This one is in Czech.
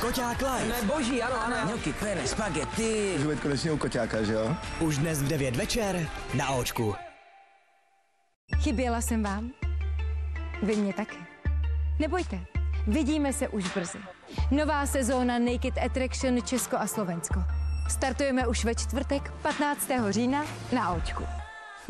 Koťák Live. Ne, boží, ano, ano. Ňoky, pene, spaghetti. Můžu být konečně u Koťáka, že jo? Už dnes v 9 večer na Očku. Chyběla jsem vám? Vy mě taky. Nebojte, vidíme se už brzy. Nová sezóna Naked Attraction Česko a Slovensko. Startujeme už ve čtvrtek 15. října na Očku.